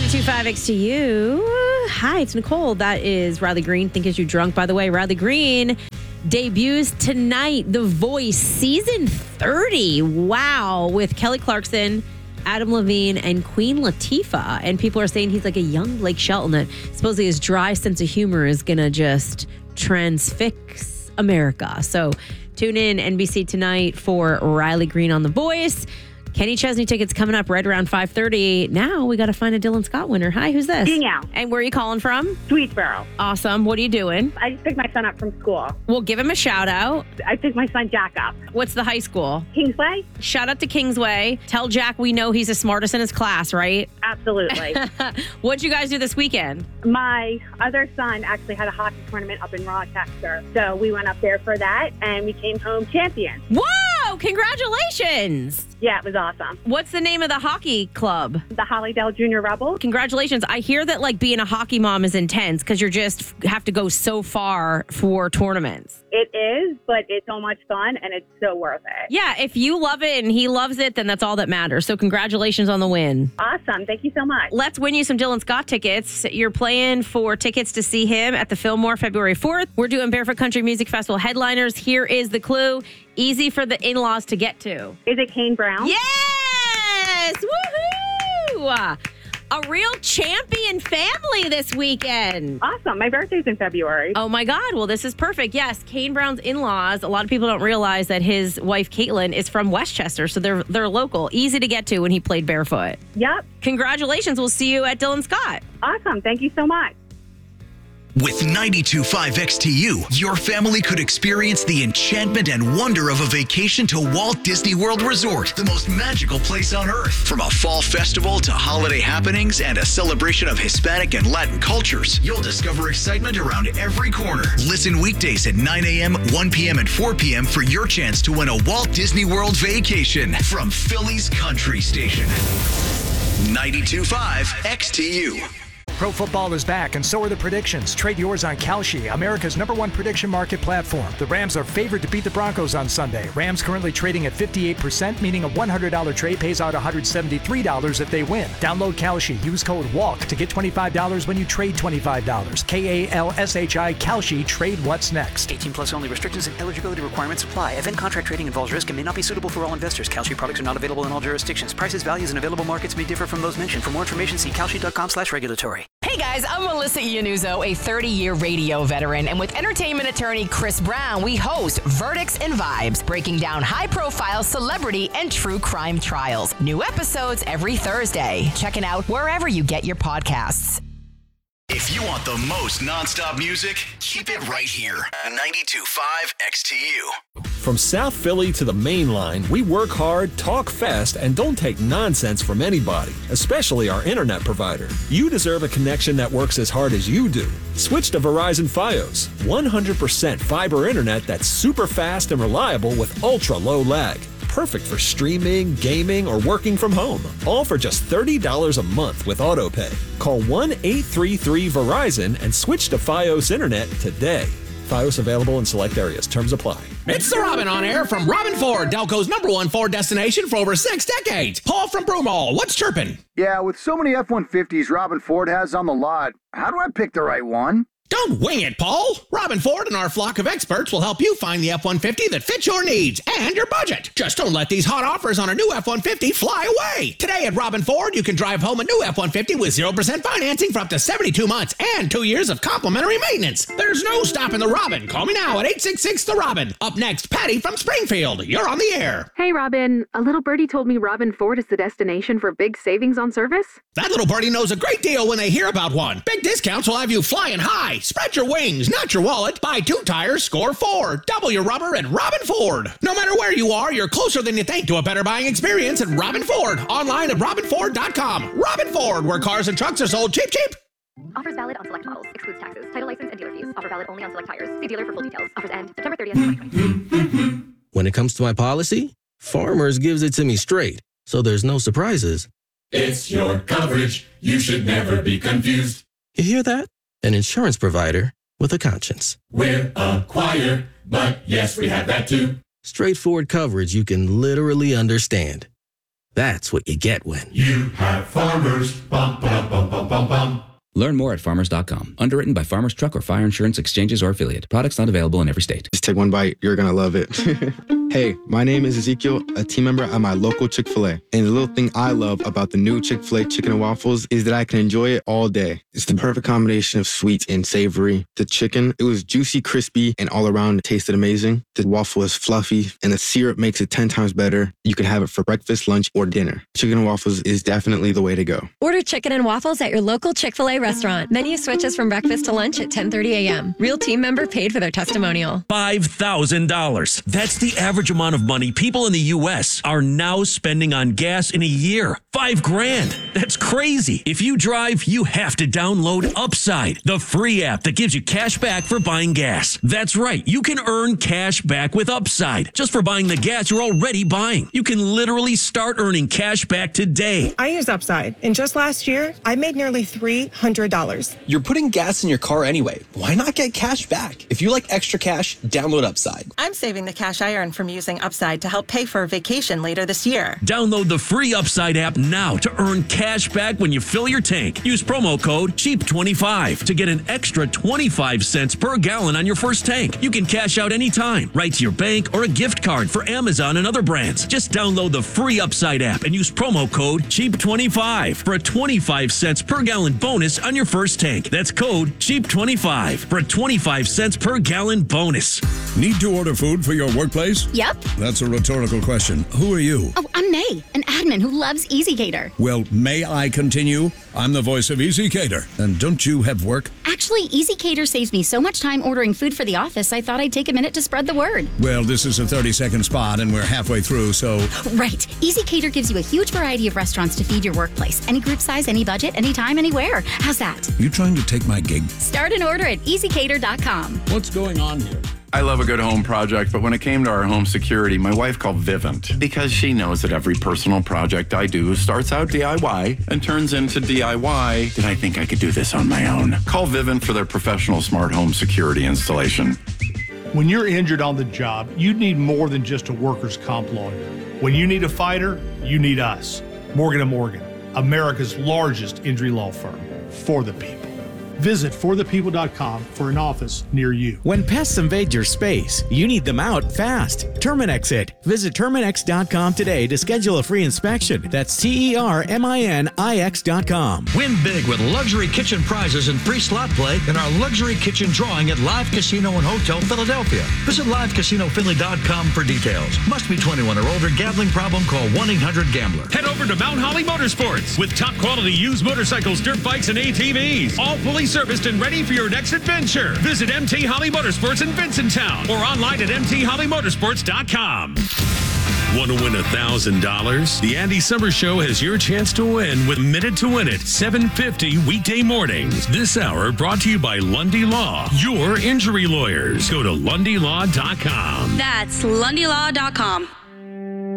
92.5 XTU. Hi, it's Nicole. That is Riley Green. Think As You Drunk, by the way. Riley Green debuts tonight, The Voice, season 30. Wow. With Kelly Clarkson, Adam Levine, and Queen Latifah. And people are saying he's like a young Blake Shelton, that supposedly his dry sense of humor is going to just transfix America. So tune in NBC tonight for Riley Green on The Voice. Kenny Chesney tickets coming up right around 5:30. Now we got to find a Dylan Scott winner. Hi, who's this? Danielle. And where are you calling from? Swedesboro. Awesome. What are you doing? I just picked my son up from school. We'll give him a shout out. I picked my son Jack up. What's the high school? Kingsway? Shout out to Kingsway. Tell Jack we know he's the smartest in his class, right? Absolutely. What'd you guys do this weekend? My other son actually had a hockey tournament up in Rochester. So we went up there for that and we came home champions. Whoa! Congratulations! Yeah, it was awesome. What's the name of the hockey club? The Hollydale Junior Rebels. Congratulations. I hear that like being a hockey mom is intense because you just have to go so far for tournaments. It is, but it's so much fun and it's so worth it. Yeah, if you love it and he loves it, then that's all that matters. So congratulations on the win. Awesome. Thank you so much. Let's win you some Dylan Scott tickets. You're playing for tickets to see him at the Fillmore February 4th. We're doing Barefoot Country Music Festival headliners. Here is the clue. Easy for the in-laws to get to. Is it Kane Brown? Yes! Woohoo! A real champion family this weekend. Awesome. My birthday's in February. Oh my God. Well, this is perfect. Yes, Kane Brown's in-laws. A lot of people don't realize that his wife, Caitlin, is from Westchester. So they're local. Easy to get to when he played barefoot. Yep. Congratulations. We'll see you at Dylan Scott. Awesome. Thank you so much. With 92.5 XTU, your family could experience the enchantment and wonder of a vacation to Walt Disney World Resort, the most magical place on earth. From a fall festival to holiday happenings and a celebration of Hispanic and Latin cultures, you'll discover excitement around every corner. Listen weekdays at 9 a.m., 1 p.m., and 4 p.m. for your chance to win a Walt Disney World vacation from Philly's Country Station. 92.5 XTU. Pro football is back, and so are the predictions. Trade yours on Kalshi, America's #1 prediction market platform. The Rams are favored to beat the Broncos on Sunday. Rams currently trading at 58%, meaning a $100 trade pays out $173 if they win. Download Kalshi. Use code WALK to get $25 when you trade $25. Kalshi, Kalshi. Trade what's next. 18 plus only. Restrictions and eligibility requirements apply. Event contract trading involves risk and may not be suitable for all investors. Kalshi products are not available in all jurisdictions. Prices, values, and available markets may differ from those mentioned. For more information, see kalshi.com/regulatory. Hey guys, I'm Melissa Iannuzzo, a 30-year radio veteran, and with entertainment attorney Chris Brown, we host Verdicts and Vibes, breaking down high-profile celebrity and true crime trials. New episodes every Thursday. Check it out wherever you get your podcasts. If you want the most nonstop music, keep it right here. 92.5 XTU. From South Philly to the main line, we work hard, talk fast, and don't take nonsense from anybody, especially our internet provider. You deserve a connection that works as hard as you do. Switch to Verizon Fios, 100% fiber internet that's super fast and reliable with ultra low lag. Perfect for streaming, gaming, or working from home. All for just $30 a month with AutoPay. Call 1-833-VERIZON and switch to Fios Internet today. Fios available in select areas. Terms apply. It's the Robin on air from Robin Ford, Delco's #1 Ford destination for over 6 decades. Paul from Broomall, what's chirping? Yeah, with so many F-150s Robin Ford has on the lot, how do I pick the right one? Don't wing it, Paul. Robin Ford and our flock of experts will help you find the F-150 that fits your needs and your budget. Just don't let these hot offers on a new F-150 fly away. Today at Robin Ford, you can drive home a new F-150 with 0% financing for up to 72 months and 2 years of complimentary maintenance. There's no stopping the Robin. Call me now at 866-THE-ROBIN. Up next, Patty from Springfield. You're on the air. Hey, Robin. A little birdie told me Robin Ford is the destination for big savings on service. That little birdie knows a great deal when they hear about one. Big discounts will have you flying high. Spread your wings, not your wallet. Buy 2 tires, score 4. Double your rubber at Robin Ford. No matter where you are, you're closer than you think to a better buying experience at Robin Ford. Online at robinford.com. Robin Ford, where cars and trucks are sold cheap, cheap. Offers valid on select models. Excludes taxes, title license, and dealer fees. Offer valid only on select tires. See dealer for full details. Offers end September 30th, 2020. When it comes to my policy, Farmers gives it to me straight, so there's no surprises. It's your coverage. You should never be confused. You hear that? An insurance provider with a conscience. We're a choir, but yes, we have that too. Straightforward coverage you can literally understand. That's what you get when. You have Farmers. Bum, bum, bum, bum, bum, bum. Learn more at farmers.com. Underwritten by Farmers Truck or Fire Insurance Exchanges or Affiliate. Products not available in every state. Just take one bite. You're going to love it. Hey, my name is Ezekiel, a team member at my local Chick-fil-A. And the little thing I love about the new Chick-fil-A chicken and waffles is that I can enjoy it all day. It's the perfect combination of sweet and savory. The chicken, it was juicy, crispy, and all around it tasted amazing. The waffle is fluffy, and the syrup makes it 10 times better. You can have it for breakfast, lunch, or dinner. Chicken and waffles is definitely the way to go. Order chicken and waffles at your local Chick-fil-A restaurant. Menu switches from breakfast to lunch at 10:30 a.m. Real team member paid for their testimonial. $5,000. That's the average amount of money people in the U.S. are now spending on gas in a year. $5,000. That's crazy. If you drive, you have to download Upside, the free app that gives you cash back for buying gas. That's right. You can earn cash back with Upside just for buying the gas you're already buying. You can literally start earning cash back today. I use Upside, and just last year, I made nearly $300. You're putting gas in your car anyway. Why not get cash back? If you like extra cash, download Upside. I'm saving the cash I earn from using Upside to help pay for a vacation later this year. Download the free Upside app now to earn cash back when you fill your tank. Use promo code CHEAP25 to get an extra 25 cents per gallon on your first tank. You can cash out anytime, right to your bank or a gift card for Amazon and other brands. Just download the free Upside app and use promo code CHEAP25 for a 25 cents per gallon bonus on your first tank. That's code CHEAP25 for a 25 cents per gallon bonus. Need to order food for your workplace? Yep. That's a rhetorical question. Who are you? Oh, I'm May, an admin who loves EasyCater. Well, may I continue? I'm the voice of EasyCater. And don't you have work? Actually, EasyCater saves me so much time ordering food for the office, I thought I'd take a minute to spread the word. Well, this is a 30-second spot, and we're halfway through, so... Right. EasyCater gives you a huge variety of restaurants to feed your workplace. Any group size, any budget, anytime, anywhere. How's that? You trying to take my gig? Start an order at EasyCater.com. What's going on here? I love a good home project, but when it came to our home security, my wife called Vivint because she knows that every personal project I do starts out DIY and turns into DIY. Did I think I could do this on my own? Call Vivint for their professional smart home security installation. When you're injured on the job, you need more than just a workers' comp lawyer. When you need a fighter, you need us. Morgan & Morgan, America's largest injury law firm. For the people. Visit forthepeople.com for an office near you. When pests invade your space, you need them out fast. Terminix it. Visit Terminix.com today to schedule a free inspection. That's TERMINIX.com. Win big with luxury kitchen prizes and free slot play in our luxury kitchen drawing at Live Casino and Hotel Philadelphia. Visit LiveCasinoPhilly.com for details. Must be 21 or older. Gambling problem? Call 1-800-GAMBLER. Head over to Mount Holly Motorsports with top quality used motorcycles, dirt bikes, and ATVs. All fully serviced and ready for your next adventure. Visit MT Holly Motorsports in Vincenttown or online at mthollymotorsports.com. Want to win $1,000? The Andy Summers Show has your chance to win with Minute to Win It, 7:50 weekday mornings. This hour brought to you by Lundy Law, your injury lawyers. Go to LundyLaw.com. That's LundyLaw.com.